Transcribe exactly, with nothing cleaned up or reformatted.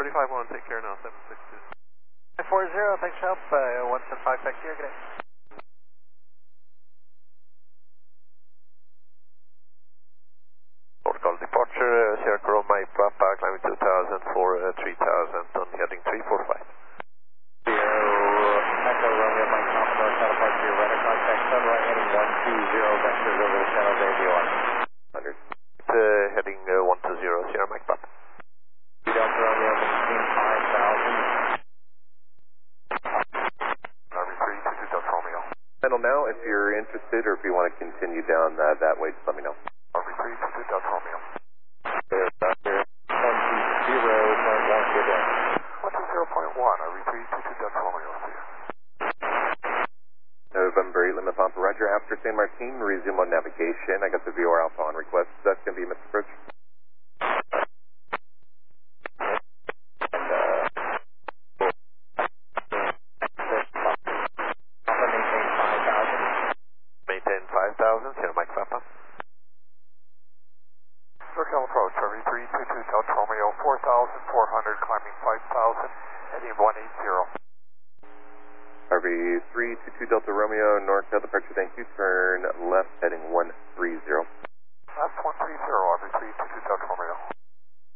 five one, take care now, seven six two. four zero, thanks for help, uh, one seven five, back here, good day. Protocol departure, uh, Sierra Crow, Mike Papa, climbing two thousand for uh, three thousand on heading three four five. Echo Romeo, Mike Papa, North South Park, your radar contact, sunrise heading one two zero, vectors over the San Jose V O R. one hundred. Uh, heading uh, one two zero, Sierra Mike Papa. Delta Romeo, maintain five thousand. R V three two two Delta Romeo. Settle now, if you're interested or if you want to continue down uh, that way, just let me know. R V three two two Delta Romeo. There, uh, there, one two zero point one, good day. one two zero point one, R V three two two Delta Romeo, see you. November eight, Lima Pampa, Roger. After San Martin, resume on navigation. I got the V O R Alpha on request. That's going to be Mister Fritz. Maintain five thousand, Sierra Mike Papa. Circle approach, R V three two two Delta Romeo, four thousand four hundred, climbing five thousand, heading one eight zero. R V three two two Delta Romeo, north south departure, thank you. Turn left heading one three zero. Left one three zero, R V three two two Delta Romeo.